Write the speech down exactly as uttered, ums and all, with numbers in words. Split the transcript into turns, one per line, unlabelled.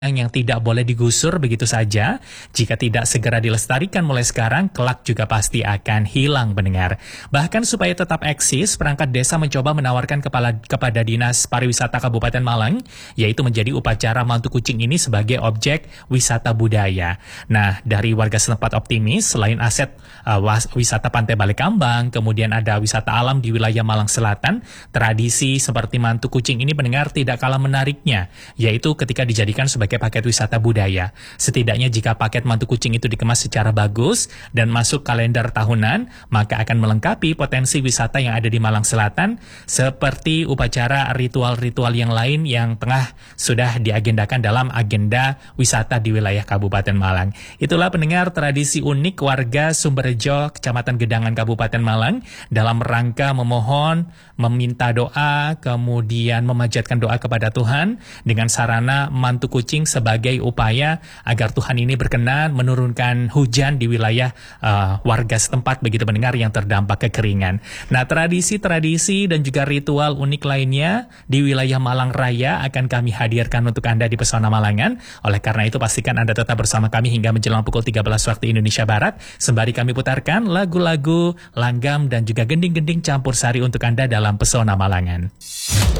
yang tidak boleh digusur begitu saja. Jika tidak segera dilestarikan mulai sekarang, kelak juga pasti akan hilang, pendengar. Bahkan supaya tetap eksis, perangkat desa mencoba menawarkan kepala, kepada Dinas Pariwisata Kabupaten Malang, yaitu menjadi upacara mantu kucing ini sebagai objek wisata budaya. Nah, dari warga setempat optimis, selain aset uh, wisata Pantai Balekambang, kemudian ada wisata alam di wilayah Malang Selatan, tradisi seperti mantu kucing ini, pendengar, tidak kalah menariknya, yaitu ketika dijadikan sebagai paket wisata budaya. Setidaknya jika paket mantu kucing itu dikemas secara bagus dan masuk kalender tahunan, maka akan melengkapi potensi wisata yang ada di Malang Selatan, seperti upacara ritual-ritual yang lain yang tengah sudah diagendakan dalam agenda wisata di wilayah Kabupaten Malang. Itulah, pendengar, tradisi unik warga Sumberjo, Kecamatan Gedangan, Kabupaten Malang, dalam rangka memohon, meminta doa, kemudian memanjatkan doa kepada Tuhan dengan sarana mantu kucing sebagai upaya agar Tuhan ini berkenan menurunkan hujan di wilayah uh, warga setempat, begitu, pendengar, yang terdampak kekeringan. Nah, tradisi-tradisi dan juga ritual unik lainnya di wilayah Malang Raya akan kami hadirkan untuk Anda di Pesona Malangan. Oleh karena itu, pastikan Anda tetap bersama kami hingga menjelang pukul tiga belas waktu Indonesia Barat, sembari kami putarkan lagu-lagu langgam dan juga gending-gending campur sari untuk Anda dalam Pesona Malangan.